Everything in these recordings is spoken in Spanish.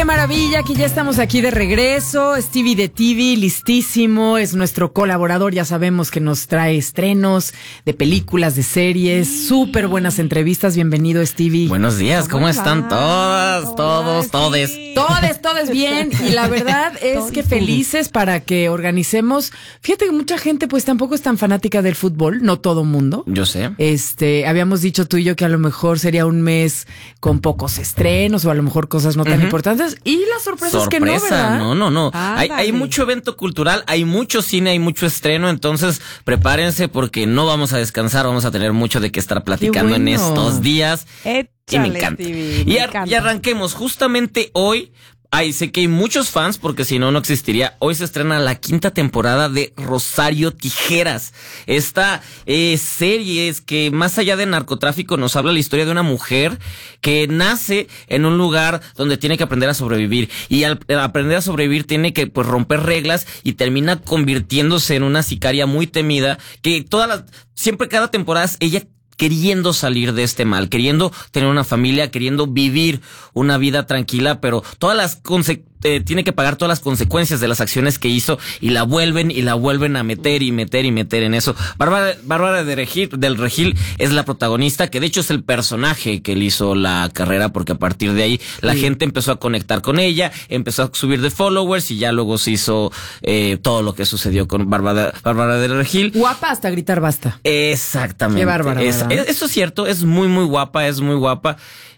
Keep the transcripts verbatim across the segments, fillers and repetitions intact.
maravilla que ya estamos aquí de regreso. Stevie de T V, listísimo, es nuestro colaborador, ya sabemos que nos trae estrenos de películas, de series, súper buenas entrevistas. Bienvenido, Stevie. Buenos días, ¿cómo, ¿cómo están todas, todos, todes? Todes, todes bien, y la verdad es que felices para que organicemos. Fíjate que mucha gente pues tampoco es tan fanática del fútbol, no todo mundo. Yo sé. Este, habíamos dicho tú y yo que a lo mejor sería un mes con pocos estrenos o a lo mejor cosas no tan uh-huh. importantes, y la sorpresa, sorpresa es que no, ¿verdad? No, no, no. Ah, hay, hay mucho evento cultural, hay mucho cine, hay mucho estreno, entonces prepárense porque no vamos a descansar, vamos a tener mucho de qué estar platicando bueno. en estos días. Échale, y me encanta. Stevie, y, me ar- encanta. y arranquemos justamente hoy. Ay, sé que hay muchos fans porque si no, no existiría. Hoy se estrena la quinta temporada de Rosario Tijeras. Esta eh, serie es que más allá de narcotráfico nos habla la historia de una mujer que nace en un lugar donde tiene que aprender a sobrevivir. Y al aprender a sobrevivir tiene que pues romper reglas y termina convirtiéndose en una sicaria muy temida que todas las, siempre cada temporada es ella queriendo salir de este mal, queriendo tener una familia, queriendo vivir una vida tranquila, pero todas las conse- eh, tiene que pagar todas las consecuencias de las acciones que hizo y la vuelven y la vuelven a meter y meter y meter en eso. Bárbara, Bárbara de Regil, del Regil es la protagonista, que de hecho es el personaje que le hizo la carrera, porque a partir de ahí la sí. gente empezó a conectar con ella, empezó a subir de followers y ya luego se hizo eh, todo lo que sucedió con Bárbara, Bárbara de Regil. Guapa hasta gritar basta. Exactamente. Qué bárbara. Es, es, eso es cierto, es muy, muy guapa, es muy guapa.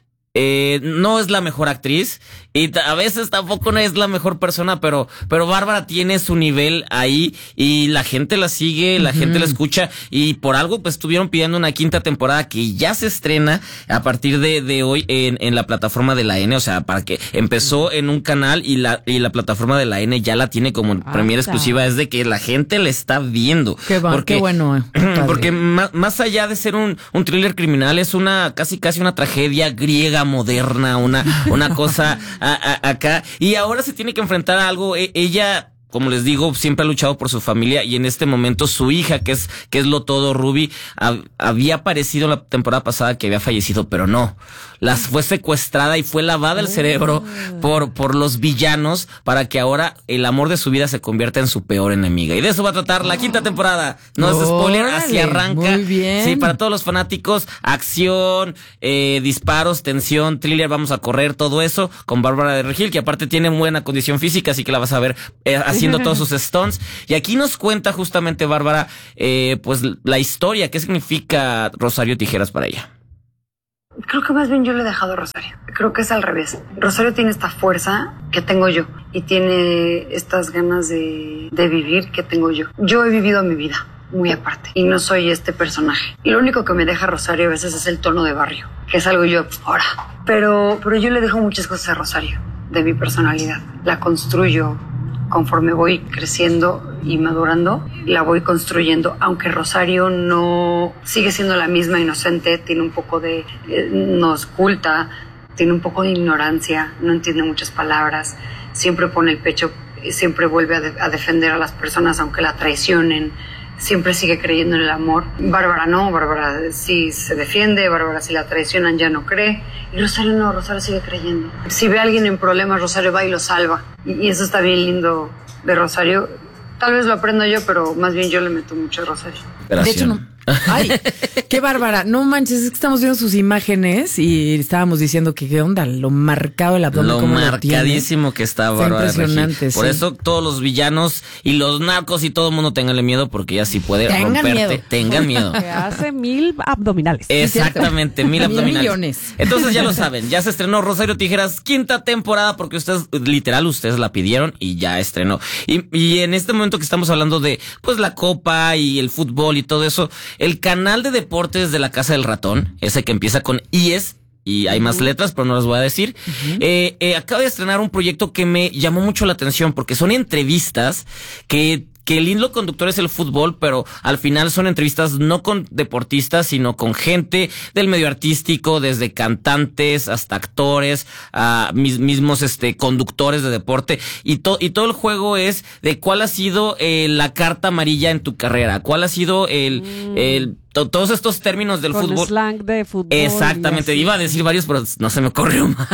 Eh, no es la mejor actriz y t- a veces tampoco no es la mejor persona, pero pero Bárbara tiene su nivel ahí y la gente la sigue, la uh-huh. gente la escucha, y por algo pues estuvieron pidiendo una quinta temporada que ya se estrena a partir de, de hoy en, en la plataforma de la N, o sea, para que empezó en un canal y la y la plataforma de la N ya la tiene como ah, premiere exclusiva, es de que la gente la está viendo. Qué, va, porque, qué bueno. Eh, porque más, más allá de ser un, un thriller criminal, es una casi casi una tragedia griega moderna, una una cosa a, a, acá, y ahora se tiene que enfrentar a algo. E, ella, como les digo, siempre ha luchado por su familia, y en este momento su hija, que es que es lo todo, Ruby, hab, había aparecido la temporada pasada que había fallecido, pero no, las fue secuestrada y fue lavada el cerebro por por los villanos para que ahora el amor de su vida se convierta en su peor enemiga, y de eso va a tratar la quinta temporada. No es spoiler, así arranca. Muy bien. Sí, para todos los fanáticos, acción, eh, disparos, tensión, thriller, vamos a correr, todo eso con Bárbara de Regil, que aparte tiene buena condición física, así que la vas a ver eh, haciendo todos sus stunts. Y aquí nos cuenta justamente Bárbara, eh, pues la historia, qué significa Rosario Tijeras para ella. Creo que más bien yo le he dejado a Rosario. Creo que es al revés. Rosario tiene esta fuerza que tengo yo y tiene estas ganas de, de vivir que tengo yo. Yo he vivido mi vida muy aparte y no soy este personaje. Y lo único que me deja Rosario a veces es el tono de barrio, que es algo yo ahora. Pero, pero yo le dejo muchas cosas a Rosario de mi personalidad. La construyo conforme voy creciendo y madurando, la voy construyendo, aunque Rosario no sigue siendo la misma inocente, tiene un poco de, eh, nos oculta, tiene un poco de ignorancia, no entiende muchas palabras, siempre pone el pecho, siempre vuelve a, de, a defender a las personas aunque la traicionen, siempre sigue creyendo en el amor. Bárbara no, Bárbara sí se defiende, Bárbara si la traicionan ya no cree, y Rosario no, Rosario sigue creyendo. Si ve a alguien en problemas, Rosario va y lo salva, y, y eso está bien lindo de Rosario. Tal vez lo aprendo yo, pero más bien yo le meto mucho a Rosario. De hecho, no. Ay, qué bárbara. No manches, es que estamos viendo sus imágenes y estábamos diciendo que qué onda, lo marcado el abdomen. Lo marcadísimo lo que está Bárbara. Está impresionante, sí. Por eso todos los villanos y los narcos y todo el mundo tenganle miedo, porque ella sí puede tengan romperte. Miedo. Tengan miedo. Que hace mil abdominales. Exactamente, mil abdominales. Millones. Entonces ya lo saben, ya se estrenó Rosario Tijeras, quinta temporada, porque ustedes, literal, ustedes la pidieron y ya estrenó. Y, y en este momento que estamos hablando de, pues, la copa y el fútbol y todo eso, el canal de deportes de la Casa del Ratón, ese que empieza con I E S, y hay más letras, pero no las voy a decir, uh-huh. eh, eh, acaba de estrenar un proyecto que me llamó mucho la atención, porque son entrevistas que que el hilo conductor es el fútbol, pero al final son entrevistas no con deportistas, sino con gente del medio artístico, desde cantantes hasta actores, a mis, mismos este conductores de deporte, y to, y todo el juego es de cuál ha sido eh, la carta amarilla en tu carrera, cuál ha sido el, mm. el to, todos estos términos del Con fútbol. slang de fútbol. Exactamente, iba a decir varios, pero no se me ocurrió más.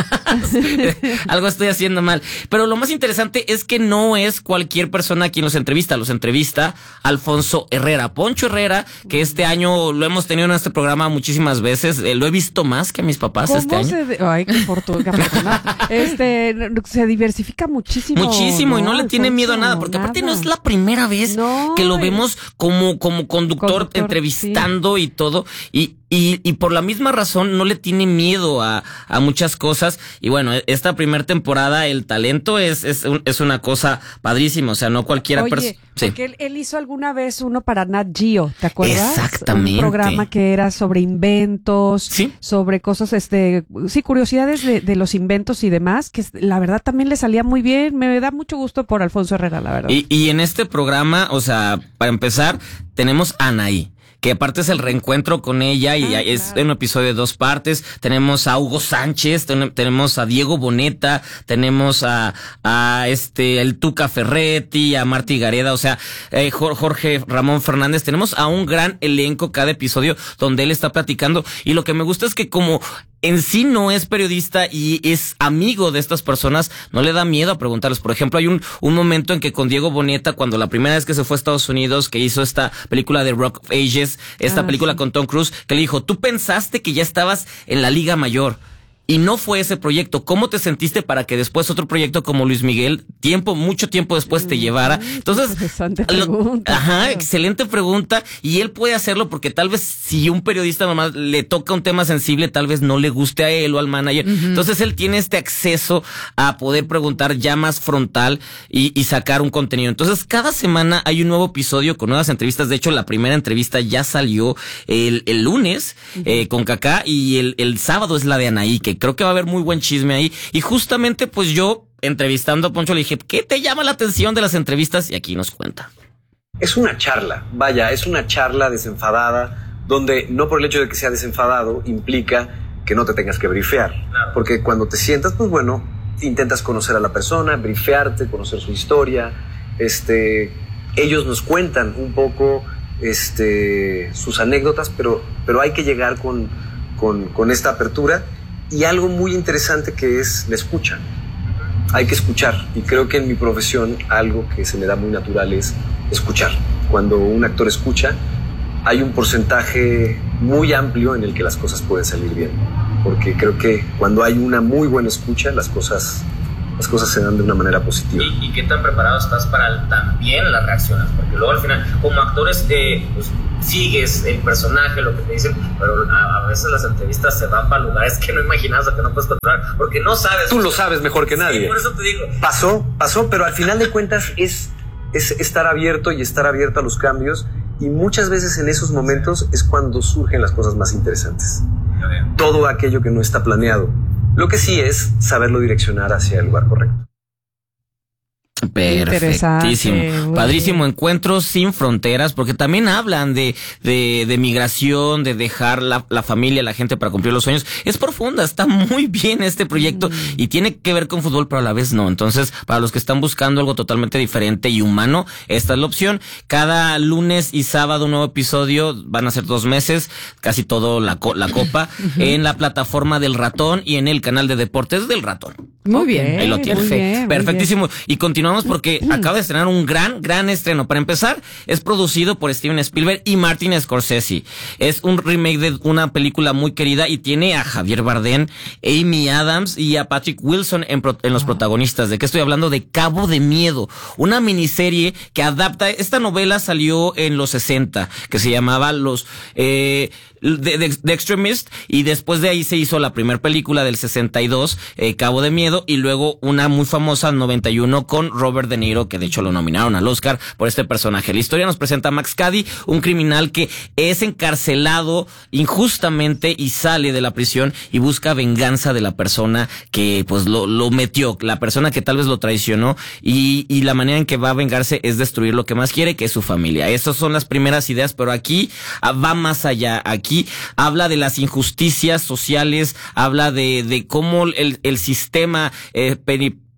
Algo estoy haciendo mal. Pero lo más interesante es que no es cualquier persona quien los entrevista, los entrevista Alfonso Herrera, Poncho Herrera, que este año lo hemos tenido en este programa muchísimas veces, eh, lo he visto más que a mis papás este año. Se de... Ay, qué fortuna. Este, se diversifica muchísimo. Muchísimo, ¿no? y no le tiene Alfonso, miedo a nada, porque aparte nada. no es la primera vez no, que lo vemos como, como conductor, conductor entrevistando sí. y todo, y Y, y por la misma razón no le tiene miedo a, a muchas cosas. Y bueno, esta primera temporada, el talento es, es, un, es una cosa padrísima. O sea, no cualquiera persona. Sí. Porque él, él hizo alguna vez uno para Nat Geo, ¿te acuerdas? Exactamente. Un programa que era sobre inventos, sí. sobre cosas, este, sí, curiosidades de, de los inventos y demás, que la verdad también le salía muy bien. Me da mucho gusto por Alfonso Herrera, la verdad. Y, y en este programa, o sea, para empezar, tenemos a Anaí, que aparte es el reencuentro con ella y ah, es claro. un episodio de dos partes. Tenemos a Hugo Sánchez, ten, tenemos a Diego Boneta, tenemos a, a este, el Tuca Ferretti, a Martí Gareda, o sea, eh, Jorge Ramón Fernández. Tenemos a un gran elenco cada episodio donde él está platicando, y lo que me gusta es que como en sí no es periodista y es amigo de estas personas, no le da miedo a preguntarles. Por ejemplo, hay un, un momento en que con Diego Boneta, cuando la primera vez que se fue a Estados Unidos, que hizo esta película de Rock of Ages, esta ah, película sí. con Tom Cruise, que le dijo, tú pensaste que ya estabas en la Liga Mayor. Y no fue ese proyecto. ¿Cómo te sentiste para que después otro proyecto como Luis Miguel, tiempo, mucho tiempo después te llevara? Entonces, interesante pregunta. Lo, ajá, claro. excelente pregunta. Y él puede hacerlo porque tal vez si un periodista nomás le toca un tema sensible, tal vez no le guste a él o al manager. Uh-huh. Entonces él tiene este acceso a poder preguntar ya más frontal y, y sacar un contenido. Entonces cada semana hay un nuevo episodio con nuevas entrevistas. De hecho, la primera entrevista ya salió el, el lunes uh-huh. eh, con Kaká, y el, el sábado es la de Anaí, que creo que va a haber muy buen chisme ahí. Y justamente pues yo, entrevistando a Poncho, le dije, ¿qué te llama la atención de las entrevistas? Y aquí nos cuenta. Es una charla, vaya, es una charla desenfadada, donde no por el hecho de que sea desenfadado implica que no te tengas que brifear. Claro. Porque cuando te sientas, pues bueno, intentas conocer a la persona, brifearte, conocer su historia. Este, ellos nos cuentan un poco este, sus anécdotas, pero, pero hay que llegar con, con, con esta apertura. Y algo muy interesante que es la escucha. Hay que escuchar, y creo que en mi profesión algo que se me da muy natural es escuchar. Cuando un actor escucha, hay un porcentaje muy amplio en el que las cosas pueden salir bien, porque creo que cuando hay una muy buena escucha, las cosas, las cosas se dan de una manera positiva. ¿Y, y qué tan preparado estás para también las reacciones? Porque luego al final, como actores, eh, pues, sigues el personaje, lo que te dicen, pero a, a veces las entrevistas se van para lugares que no imaginabas o que no puedes controlar, porque no sabes. Tú lo sabes mejor que nadie. Sí, por eso te digo. Pasó, pasó, pero al final de cuentas es, es estar abierto y estar abierto a los cambios, y muchas veces en esos momentos es cuando surgen las cosas más interesantes. Todo aquello que no está planeado. Lo que sí es saberlo direccionar hacia el lugar correcto. Perfectísimo, padrísimo. Encuentros sin fronteras, porque también hablan de, de, de migración, de dejar la, la familia, la gente para cumplir los sueños. Es profunda, está muy bien este proyecto, mm. y tiene que ver con fútbol, pero a la vez no. Entonces, para los que están buscando algo totalmente diferente y humano, esta es la opción. Cada lunes y sábado un nuevo episodio, van a ser dos meses, casi todo la, la copa, uh-huh. en la plataforma del Ratón y en el canal de deportes del Ratón. Muy bien. Ahí lo tiene. Muy bien, perfectísimo. Muy bien. Y continuamos porque mm. acaba de estrenar un gran, gran estreno. Para empezar, es producido por Steven Spielberg y Martin Scorsese. Es un remake de una película muy querida y tiene a Javier Bardem, Amy Adams y a Patrick Wilson en, pro, en los ah. protagonistas. ¿De qué estoy hablando? De Cabo de Miedo, una miniserie que adapta. Esta novela salió en los sesenta, que se llamaba Los eh, de, de, de Extremist, y después de ahí se hizo la primera película del sesenta y dos, eh, Cabo de Miedo, y luego una muy famosa noventa y uno con Robert De Niro, que de hecho lo nominaron al Oscar por este personaje. La historia nos presenta a Max Cady, un criminal que es encarcelado injustamente y sale de la prisión y busca venganza de la persona que pues lo, lo metió, la persona que tal vez lo traicionó, y, y la manera en que va a vengarse es destruir lo que más quiere, que es su familia. Esas son las primeras ideas, pero aquí va más allá. Aquí Aquí habla de las injusticias sociales, habla de, de cómo el, el sistema eh, peri,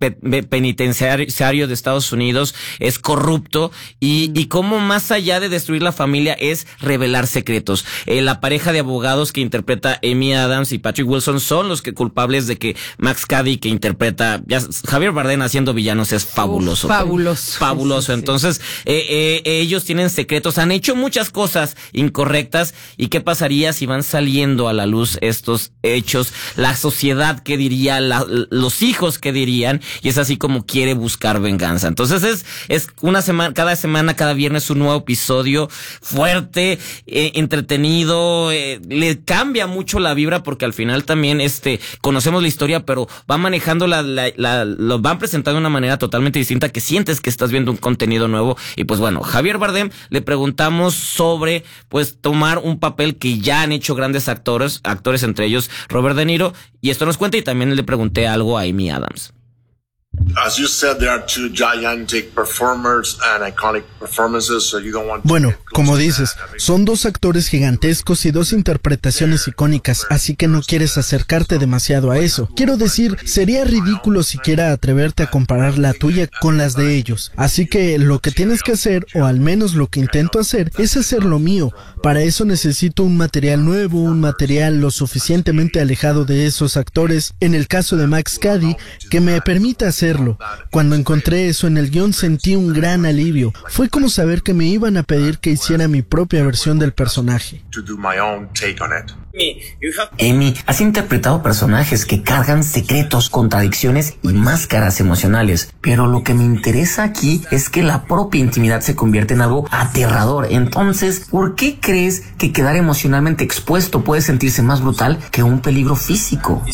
pe- penitenciario de Estados Unidos es corrupto y, y cómo más allá de destruir la familia es revelar secretos. Eh, la pareja de abogados que interpreta Amy Adams y Patrick Wilson son los que culpables de que Max Cady, que interpreta ya, Javier Bardem haciendo villanos, es fabuloso. Uf, fabuloso. Fabuloso. Sí, sí, sí. Entonces, eh, eh, ellos tienen secretos, han hecho muchas cosas incorrectas. ¿Y qué pasaría si van saliendo a la luz estos hechos? La sociedad, ¿qué diría? La, los hijos, ¿qué dirían? Y es así como quiere buscar venganza. Entonces es, es una semana, cada semana, cada viernes un nuevo episodio fuerte, eh, entretenido, eh, le cambia mucho la vibra porque al final también este conocemos la historia, pero va manejando la, la, la lo van presentando de una manera totalmente distinta que sientes que estás viendo un contenido nuevo. Y pues bueno, Javier Bardem le preguntamos sobre pues tomar un papel que ya han hecho grandes actores, actores entre ellos Robert De Niro, y esto nos cuenta, y también le pregunté algo a Amy Adams. As you said, there are two gigantic performers and iconic performances, so you don't want to Bueno, como dices, son dos actores gigantescos y dos interpretaciones icónicas, así que no quieres acercarte demasiado a eso. Quiero decir, sería ridículo siquiera atreverte a comparar la tuya con las de ellos. Así que lo que tienes que hacer, o al menos lo que intento hacer, es hacer lo mío. Para eso necesito un material nuevo, un material lo suficientemente alejado de esos actores, en el caso de Max Cady, que me permita hacerlo. Cuando encontré eso en el guión sentí un gran alivio. Fue como saber que me iban a pedir que hiciera mi propia versión del personaje. to do my own take on it. Amy, has interpretado personajes que cargan secretos, contradicciones y máscaras emocionales, pero lo que me interesa aquí es que la propia intimidad se convierte en algo aterrador. Entonces, ¿por qué crees que quedar emocionalmente expuesto puede sentirse más brutal que un peligro físico?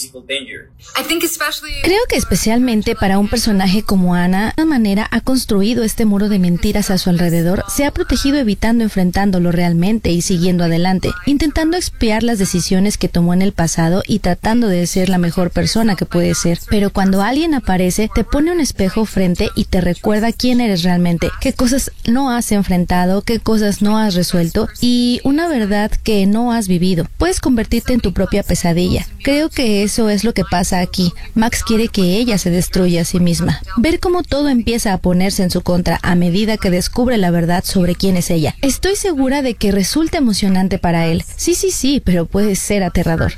Creo que especialmente para un personaje como Ana, de alguna manera ha construido este muro de mentiras a su alrededor, se ha protegido evitando enfrentándolo realmente y siguiendo adelante, intentando expiar las decisiones que tomó en el pasado y tratando de ser la mejor persona que puede ser. Pero cuando alguien aparece, te pone un espejo frente y te recuerda quién eres realmente, qué cosas no has enfrentado, qué cosas no has resuelto y una verdad que no has vivido. Puedes convertirte en tu propia pesadilla. Creo que eso es lo que pasa aquí. Max quiere que ella se destruya a sí misma. Ver cómo todo empieza a ponerse en su contra a medida que descubre la verdad sobre quién es ella. Estoy segura de que resulta emocionante para él. Sí, sí, sí, pero puede ser aterrador.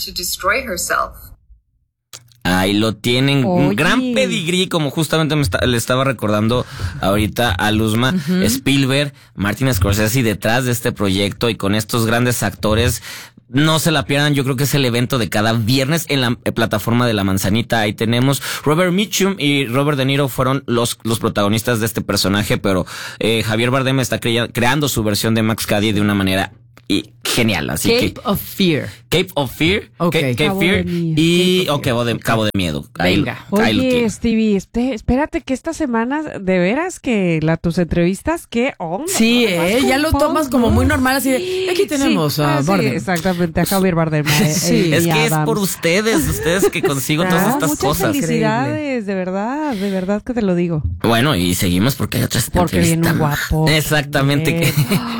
Ahí lo tienen, Oye. un gran pedigrí, como justamente me está, le estaba recordando ahorita a Luzma. Uh-huh. Spielberg, Martin Scorsese detrás de este proyecto y con estos grandes actores. No se la pierdan, yo creo que es el evento de cada viernes en la plataforma de La Manzanita. Ahí tenemos Robert Mitchum y Robert De Niro fueron los los protagonistas de este personaje, pero eh, Javier Bardem está crea- creando su versión de Max Cady de una manera y genial, así Cape que of Fear. Cape of Fear, Okay. Cape, Cape Cabo Fear de Miedo. y Cape of o Cabo de, Cabo de Miedo. Ahí, Venga. ahí lo Oye, tienes. Stevie, este, espérate que esta semana, de veras que la, tus entrevistas, ¿qué onda? Sí, Vas eh, con ya lo todo, tomas como ¿no? muy normal, así de, aquí tenemos Sí, a ah, sí, Bardem. exactamente, a Javier Bardem. eh, Sí. eh, Es y que es Adams. por ustedes, ustedes que consigo todas Ah, estas muchas cosas. felicidades, de verdad, de verdad que te lo digo. Bueno, y seguimos porque hay otras Porque viene un entrevistas más. guapo. Exactamente. Bien.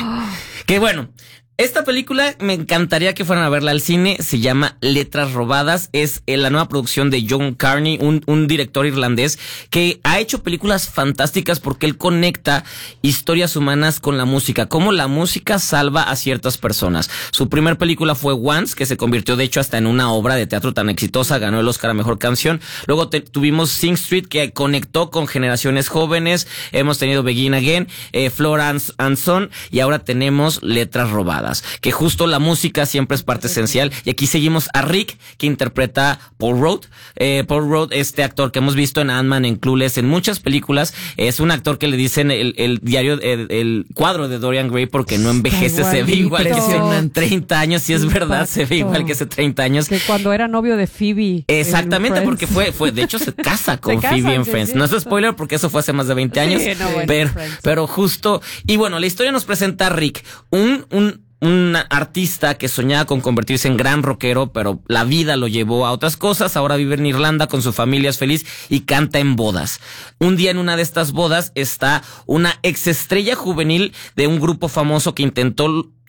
Que bueno, esta película me encantaría que fueran a verla al cine. Se llama Letras Robadas. Es eh, la nueva producción de John Carney, un, un director irlandés que ha hecho películas fantásticas porque él conecta historias humanas con la música. Cómo la música salva a ciertas personas. Su primer película fue Once, que se convirtió de hecho hasta en una obra de teatro tan exitosa. Ganó el Oscar a Mejor Canción. Luego te, tuvimos Sing Street, que conectó con generaciones jóvenes. Hemos tenido Begin Again, eh, Florence and Son, y ahora tenemos Letras Robadas. Que justo la música siempre es parte esencial. Y aquí seguimos a Rick, que interpreta Paul Rudd. Eh, Paul Rudd, este actor que hemos visto en Ant-Man, en Clueless, en muchas películas. Es un actor que le dicen el, el diario, el, el cuadro de Dorian Gray porque no envejece, se ve igual que hace treinta años. Si es verdad, se ve igual que hace treinta años. Que cuando era novio de Phoebe. Exactamente, en porque fue, fue, de hecho se casa con Se casan, Phoebe en sí, Friends. sí, No es sí. spoiler porque eso fue hace más de veinte años. Sí, no, bueno, pero, Friends. pero justo, y bueno, la historia nos presenta a Rick, un, un, un artista que soñaba con convertirse en gran rockero, pero la vida lo llevó a otras cosas. Ahora vive en Irlanda con su familia, es feliz y canta en bodas. Un día en una de estas bodas está una exestrella juvenil de un grupo famoso que intentó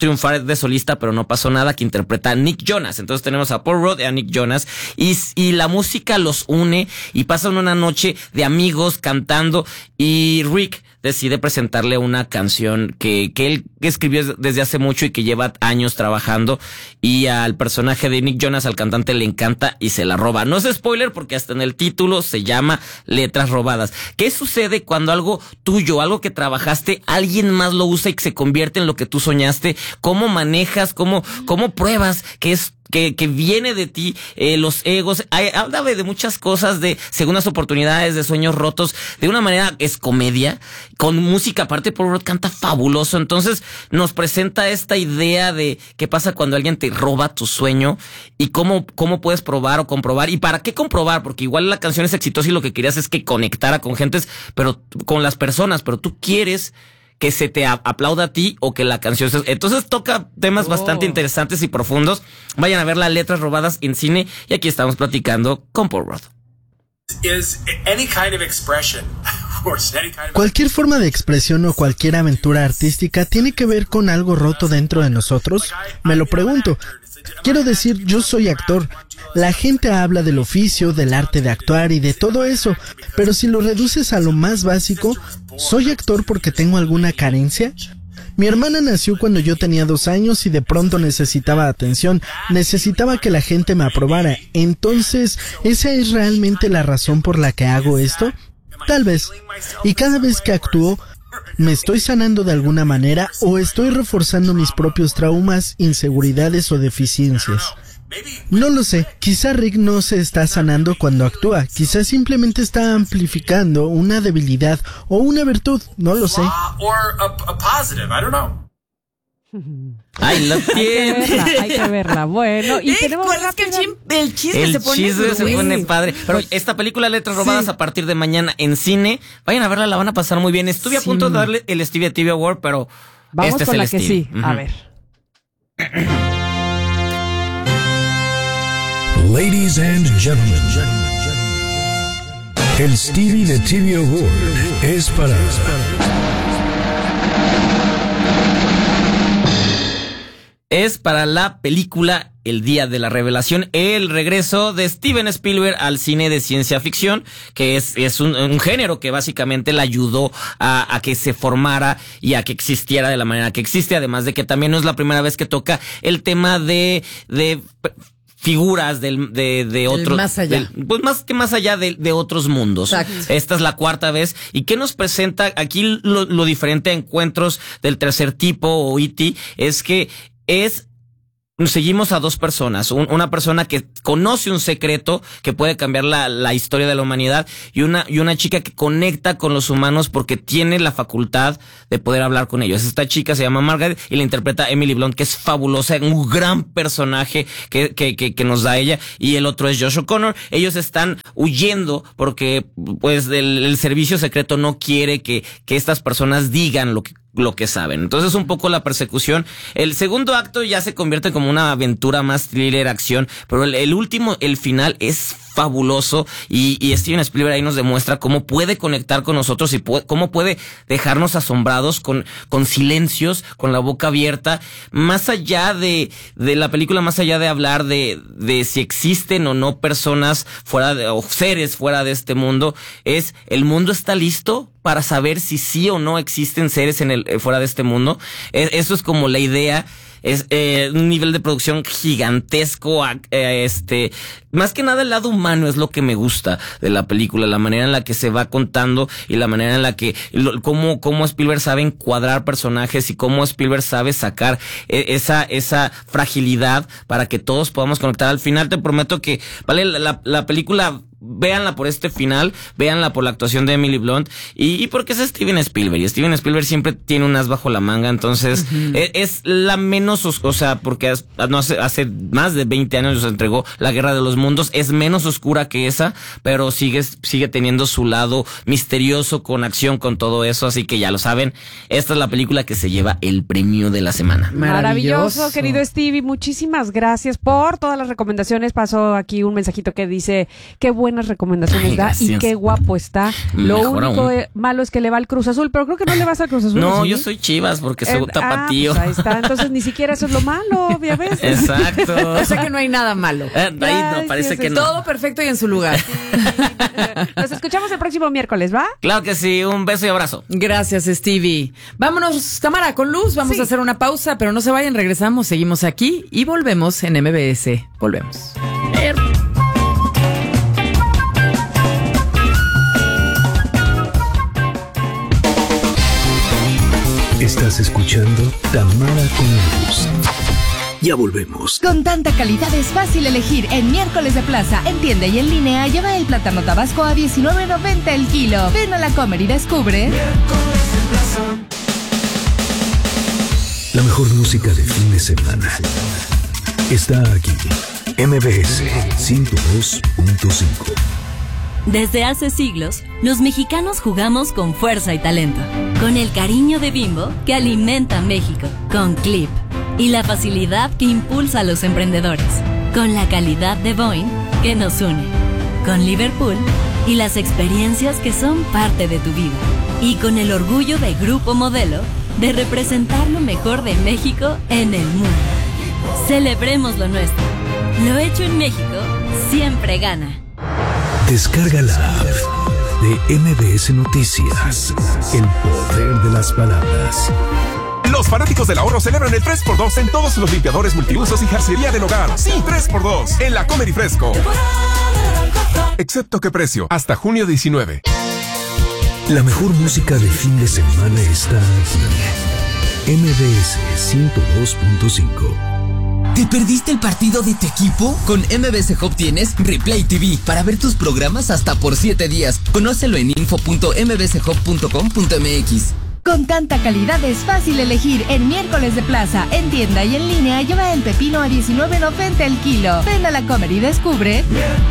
triunfar de solista, pero no pasó nada, que interpreta a Nick Jonas. Entonces tenemos a Paul Rudd y a Nick Jonas, y, y la música los une y pasan una noche de amigos cantando, y Rick decide presentarle una canción que, que él escribió desde hace mucho y que lleva años trabajando, y al personaje de Nick Jonas, al cantante, le encanta y se la roba. No es spoiler porque hasta en el título se llama Letras Robadas. ¿Qué sucede cuando algo tuyo, algo que trabajaste, alguien más lo usa y se convierte en lo que tú soñaste? ¿Cómo manejas, cómo, cómo pruebas que es Que, que viene de ti, eh, los egos? Hay, habla de muchas cosas, de segundas oportunidades, de sueños rotos, de una manera es comedia, con música aparte. Paul Rudd canta fabuloso, entonces nos presenta esta idea de qué pasa cuando alguien te roba tu sueño y cómo, cómo puedes probar o comprobar, y para qué comprobar, porque igual la canción es exitosa y lo que querías es que conectara con gentes, pero con las personas, pero tú quieres que se te aplauda a ti o que la canción se... Entonces toca temas oh. bastante interesantes y profundos. Vayan a ver las Letras Robadas en cine, y aquí estamos platicando con Paul Rudd. Cualquier forma de expresión o cualquier aventura artística tiene que ver con algo roto dentro de nosotros. Me lo pregunto. Quiero decir, yo soy actor. La gente habla del oficio, del arte de actuar y de todo eso, pero si lo reduces a lo más básico, ¿soy actor porque tengo alguna carencia? Mi hermana nació cuando yo tenía dos años y de pronto necesitaba atención, necesitaba que la gente me aprobara. Entonces, ¿esa es realmente la razón por la que hago esto? Tal vez. Y cada vez que actúo, ¿me estoy sanando de alguna manera o estoy reforzando mis propios traumas, inseguridades o deficiencias? No lo sé, quizá Rick no se está sanando cuando actúa, quizá simplemente está amplificando una debilidad o una virtud, no lo sé. Ay, lo tiene. Hay que verla, hay que verla. Bueno, y ¿Eh? tenemos ¿Cuál es que el, chim- el chisme El se pone chisme se güey. pone padre. Pero esta película Letras Robadas, Sí. a partir de mañana en cine, vayan a verla, la van a pasar muy bien. Estuve a Sí. punto de darle el Stevie T V Award, pero Vamos este con es la el que Stevie. sí. A Ujú. ver. Ladies and gentlemen, el Stevie de T V Award es para... Es para la película El Día de la Revelación, el regreso de Steven Spielberg al cine de ciencia ficción, que es, es un, un género que básicamente le ayudó a, a que se formara y a que existiera de la manera que existe, además de que también no es la primera vez que toca el tema de... de figuras del, de, de otros, más allá. del, pues más que más allá de, de otros mundos. Exacto. Esta es la cuarta vez. ¿Y qué nos presenta aquí? Lo, lo diferente a Encuentros del Tercer Tipo o E T es que es... Seguimos a dos personas, un, una persona que conoce un secreto que puede cambiar la, la historia de la humanidad, y una, y una chica que conecta con los humanos porque tiene la facultad de poder hablar con ellos. Esta chica se llama Margaret y la interpreta Emily Blunt, que es fabulosa, un gran personaje que, que, que, que nos da ella, y el otro es Josh O'Connor. Ellos están huyendo porque pues el, el servicio secreto no quiere que, que estas personas digan lo que lo que saben. Entonces un poco la persecución. El segundo acto ya se convierte como una aventura más thriller, acción, pero el, el último, el final es fabuloso, y, y Steven Spielberg ahí nos demuestra cómo puede conectar con nosotros y puede, cómo puede dejarnos asombrados con, con silencios, con la boca abierta, más allá de, de la película, más allá de hablar de, de si existen o no personas fuera de, o seres fuera de este mundo, es el mundo está listo para saber si sí o no existen seres en el, fuera de este mundo. Es, eso es como la idea. Es eh, un nivel de producción gigantesco, eh, este, más que nada el lado humano es lo que me gusta de la película, la manera en la que se va contando y la manera en la que, lo, cómo, cómo Spielberg sabe encuadrar personajes y cómo Spielberg sabe sacar eh, esa, esa fragilidad para que todos podamos conectar. Al final te prometo que, vale, la, la, la película, véanla por este final, véanla por la actuación de Emily Blunt y, y porque es Steven Spielberg, y Steven Spielberg siempre tiene un as bajo la manga, entonces uh-huh. es, es la menos, o sea, porque no hace, hace más de veinte años nos entregó La Guerra de los Mundos, es menos oscura que esa, pero sigue, sigue teniendo su lado misterioso, con acción, con todo eso, así que ya lo saben, esta es la película que se lleva el premio de la semana. Maravilloso, Maravilloso querido Stevie, muchísimas gracias por todas las recomendaciones. Pasó aquí un mensajito que dice, qué buena buenas recomendaciones Ay, da gracias. y qué guapo está. Lo Mejor único aún. eh, malo es que le va al Cruz Azul, pero creo que no le vas al Cruz Azul. No, ¿sí? yo soy Chivas porque soy Eh, tapatío. Ah, pues ahí está, entonces ni siquiera eso es lo malo, ya ves. Exacto. O sea que no hay nada malo. Eh, ahí Ay, no, parece sí, que sí. no. Todo perfecto y en su lugar. Nos escuchamos el próximo miércoles, ¿va? Claro que sí, un beso y abrazo. Gracias, Stevie. Vámonos, Tamara, con luz. Vamos Sí. a hacer una pausa, pero no se vayan, regresamos, seguimos aquí y volvemos en M B S. Volvemos. Estás escuchando Tamara con Luz. Ya volvemos. Con tanta calidad es fácil elegir. En miércoles de plaza, en tienda y en línea, lleva el plátano tabasco a diecinueve noventa el kilo. Ven a la Comer y descubre. La mejor música de fin de semana está aquí. M B S ciento dos punto cinco. Desde hace siglos, los mexicanos jugamos con fuerza y talento, con el cariño de Bimbo que alimenta México, con Clip y la facilidad que impulsa a los emprendedores, con la calidad de Boeing que nos une, con Liverpool y las experiencias que son parte de tu vida, y con el orgullo de Grupo Modelo de representar lo mejor de México en el mundo. Celebremos lo nuestro. Lo hecho en México siempre gana. Descarga la app de M B S Noticias. El poder de las palabras. Los fanáticos del ahorro celebran el tres por dos en todos los limpiadores multiusos y jarcería del hogar. Sí, tres por dos en la Comer y Fresco. Excepto qué precio, hasta junio diecinueve. La mejor música de fin de semana está aquí. M B S ciento dos punto cinco. ¿Te perdiste el partido de tu equipo? Con M B S Hub tienes Replay T V para ver tus programas hasta por siete días. Conócelo en info punto m b s hub punto com punto m x. Con tanta calidad es fácil elegir. En miércoles de plaza, en tienda y en línea, lleva el pepino a diecinueve noventa el kilo. Ven a la Comer y descubre.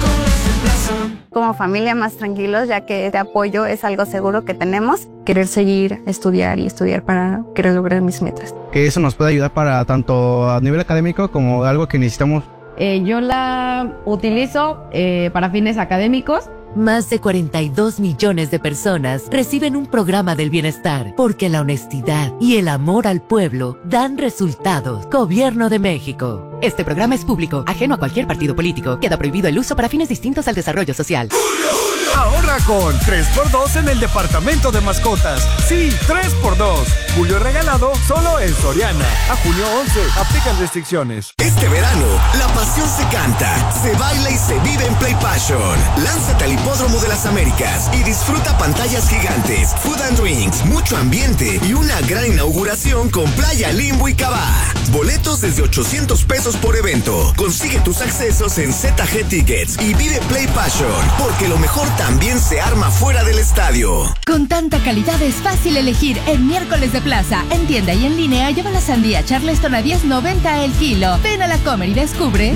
Como familia más tranquilos, ya que este apoyo es algo seguro que tenemos. Querer seguir, estudiar y estudiar para querer lograr mis metas. Que eso nos puede ayudar para tanto a nivel académico como algo que necesitamos. Eh, yo la utilizo eh, para fines académicos. Más de cuarenta y dos millones de personas reciben un programa del bienestar porque la honestidad y el amor al pueblo dan resultados. Gobierno de México. Este programa es público, ajeno a cualquier partido político. Queda prohibido el uso para fines distintos al desarrollo social. Ahorra con tres por dos en el departamento de mascotas. Sí, tres por dos. Julio regalado solo en Soriana. A junio once. Aplican restricciones. Este verano, la pasión se canta, se baila y se vive en Play Passion. Lánzate al Hipódromo de las Américas y disfruta pantallas gigantes, food and drinks, mucho ambiente y una gran inauguración con Playa Limbo y Cabá. Boletos desde ochocientos pesos por evento. Consigue tus accesos en Z G Tickets y vive Play Passion, porque lo mejor también se arma fuera del estadio. Con tanta calidad es fácil elegir. En miércoles de plaza, en tienda y en línea, lleva la sandía Charleston a diez noventa el kilo. Ven a la Comer y descubre.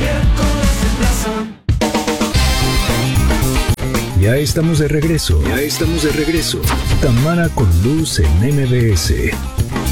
Ya estamos de regreso. Ya estamos de regreso. Tamara con Luz en M B S.